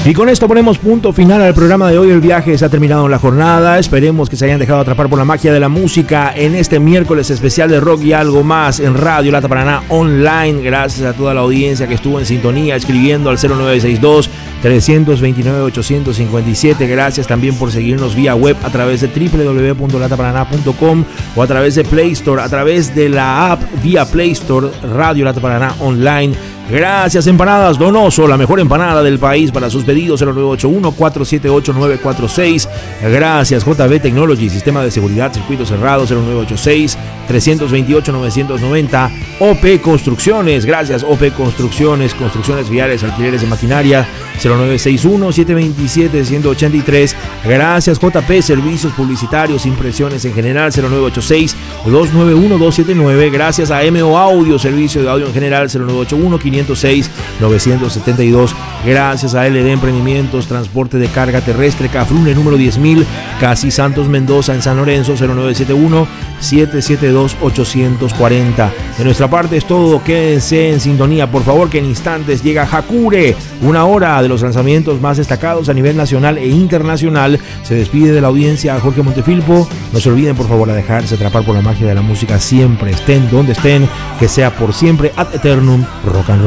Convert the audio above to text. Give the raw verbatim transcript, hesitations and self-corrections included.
Y con esto ponemos punto final al programa de hoy. El viaje se ha terminado en la jornada. Esperemos que se hayan dejado atrapar por la magia de la música en este miércoles especial de rock y algo más en Radio Lata Paraná Online. Gracias a toda la audiencia que estuvo en sintonía escribiendo al cero nueve seis dos, tres dos nueve, ocho cinco siete. Gracias también por seguirnos vía web a través de doble u doble u doble u punto lata paraná punto com o a través de Play Store, a través de la app vía Play Store Radio Lata Paraná Online. Gracias Empanadas Donoso, la mejor empanada del país. Para sus pedidos cero nueve ocho uno, cuatro siete ocho, nueve cuatro seis. Gracias J B Technology, sistema de seguridad, circuito cerrado cero nueve ocho seis, tres dos ocho, nueve nueve cero. O P Construcciones, gracias O P Construcciones, construcciones viales, alquileres de maquinaria cero nueve seis uno, siete dos siete, uno ocho tres. Gracias J P Servicios Publicitarios, impresiones en general cero nueve ocho seis, dos nueve uno, dos siete nueve. Gracias a M O Audio, servicio de audio en general cero nueve ocho uno, quinientos seis, novecientos setenta y dos. Gracias a L D Emprendimientos, transporte de carga terrestre, Cafrune número diez mil, Casi Santos Mendoza en San Lorenzo cero nueve siete uno, siete siete dos, ocho cuatro cero. De nuestra parte es todo, quédense en sintonía por favor, que en instantes llega Hakure, una hora de los lanzamientos más destacados a nivel nacional e internacional. Se despide de la audiencia Jorge Montefilpo. No se olviden por favor a dejarse atrapar por la magia de la música, siempre estén donde estén, que sea por siempre ad eternum rock and roll.